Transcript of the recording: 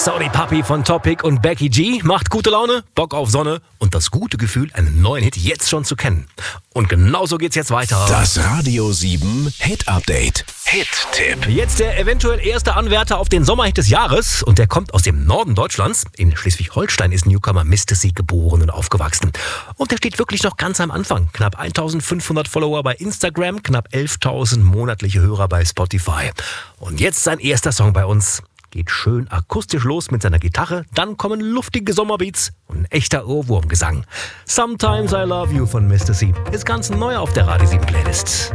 Saudi Papi von Topic und Becky G macht gute Laune, Bock auf Sonne und das gute Gefühl, einen neuen Hit jetzt schon zu kennen. Und genauso geht's jetzt weiter. Das Radio 7 Hit Update. Hit-Tipp. Jetzt der eventuell erste Anwärter auf den Sommerhit des Jahres und der kommt aus dem Norden Deutschlands. In Schleswig-Holstein ist Newcomer Mr. C geboren und aufgewachsen. Und der steht wirklich noch ganz am Anfang. Knapp 1500 Follower bei Instagram, knapp 11.000 monatliche Hörer bei Spotify. Und jetzt sein erster Song bei uns. Geht schön akustisch los mit seiner Gitarre, dann kommen luftige Sommerbeats und ein echter Ohrwurmgesang. Sometimes I Love You von Mr. C ist ganz neu auf der Radio 7 Playlist.